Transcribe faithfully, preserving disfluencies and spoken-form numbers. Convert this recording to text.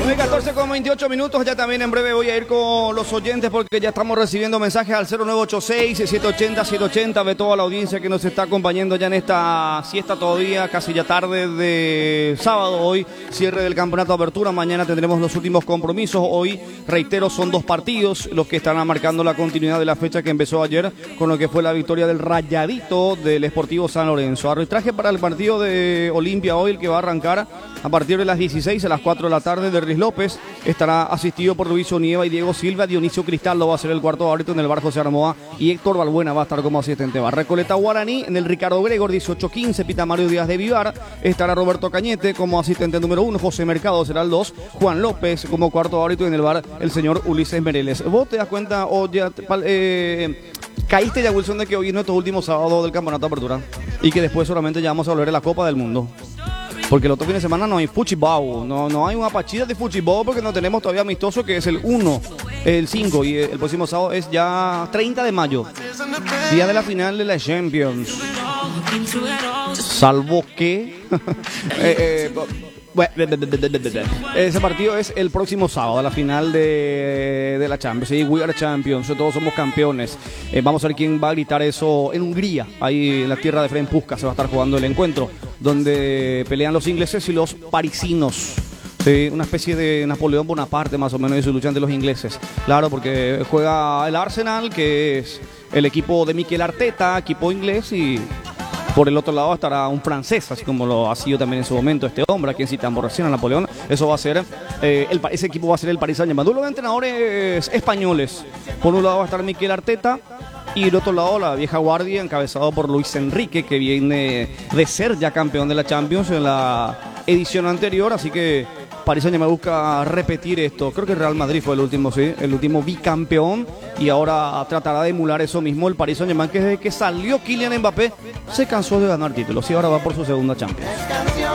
catorce con veintiocho minutos, ya también en breve voy a ir con los oyentes porque ya estamos recibiendo mensajes al cero nueve ocho seis, siete ocho cero, siete ochenta de toda la audiencia que nos está acompañando ya en esta siesta todavía, casi ya tarde de sábado. Hoy cierre del campeonato de apertura, mañana tendremos los últimos compromisos. Hoy, reitero, son dos partidos los que están marcando la continuidad de la fecha que empezó ayer con lo que fue la victoria del Rayadito del Sportivo San Lorenzo. Arbitraje para el partido de Olimpia hoy, el que va a arrancar a partir de las dieciséis a las cuatro de la tarde, de Riz López. Estará asistido por Luis Onieva y Diego Silva. Dionisio Cristaldo va a ser el cuarto árbitro en el bar José Armoa y Héctor Balbuena va a estar como asistente bar. Recoleta Guaraní en el Ricardo Gregor dieciocho quince, pita Mario Díaz de Vivar. Estará Roberto Cañete como asistente número uno, José Mercado será el dos, Juan López como cuarto árbitro en el bar el señor Ulises Mereles. ¿Vos te das cuenta o ya eh, caíste ya, Wilson, de que hoy es nuestro último sábado del campeonato de apertura y que después solamente ya vamos a volver a la Copa del Mundo? Porque el otro fin de semana no hay fútbol, no, no hay una pachita de fútbol porque no tenemos todavía amistoso, que es el uno, el cinco, y el próximo sábado es ya treinta de mayo, día de la final de la Champions. Salvo que... eh, eh, bueno, ese partido es el próximo sábado, la final de, de la Champions. Sí, we are champions, todos somos campeones. Eh, vamos a ver quién va a gritar eso en Hungría, ahí en la tierra de Fren Puskas se va a estar jugando el encuentro, donde pelean los ingleses y los parisinos. Sí, una especie de Napoleón Bonaparte más o menos, y su lucha ante los ingleses. Claro, porque juega el Arsenal, que es el equipo de Mikel Arteta, equipo inglés, y... por el otro lado estará un francés, así como lo ha sido también en su momento este hombre, a quien citamos recién, a Napoleón. Eso va a ser, eh, el, ese equipo va a ser el Paris Saint-Germain. Duelo de entrenadores españoles. Por un lado va a estar Mikel Arteta y del otro lado la vieja guardia, encabezado por Luis Enrique, que viene de ser ya campeón de la Champions en la edición anterior. Así que Paris Saint-Germain busca repetir esto. Creo que el Real Madrid fue el último, sí, el último bicampeón, y ahora tratará de emular eso mismo el Paris Saint-Germain, que desde que salió Kylian Mbappé se cansó de ganar títulos y ahora va por su segunda Champions.